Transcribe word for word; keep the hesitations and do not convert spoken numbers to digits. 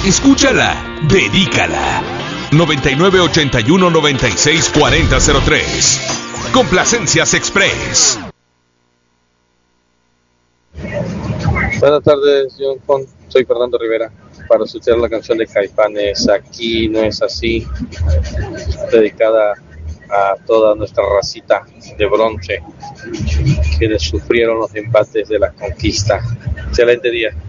Escúchala, dedícala. noventa y nueve ochenta y uno noventa y seis cuarenta cero tres. Complacencias Express. Buenas tardes, John Con. Soy Fernando Rivera. Para escuchar la canción de Caifanes, Aquí no es así, dedicada a toda nuestra racita de bronce que les sufrieron los embates de la conquista. Excelente día.